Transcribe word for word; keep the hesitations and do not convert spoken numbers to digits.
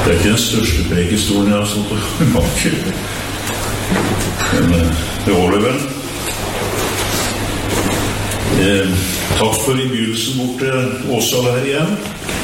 Det er ikke den største prekestolen jeg har stått på bakken. Men det holder vel. Eh, takk for innbydelsen bort til Åsal her igjen.